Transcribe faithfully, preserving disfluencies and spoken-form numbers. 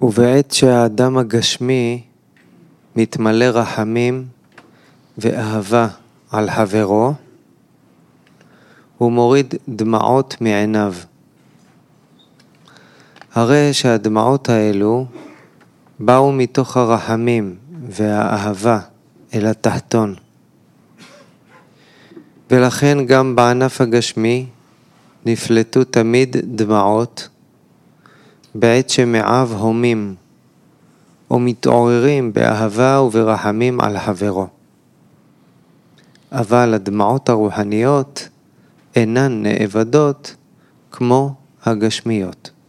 ובעת שהאדם הגשמי מתמלא רחמים ואהבה על חברו, הוא מוריד דמעות מעיניו. הרי שהדמעות האלו באו מתוך הרחמים והאהבה אל התחתון. ולכן גם בענף הגשמי נפלטו תמיד דמעות בעת שמעיו הומים ומתעוררים באהבה וברחמים על חברו. אבל הדמעות הרוחניות אינן נאבדות כמו הגשמיות.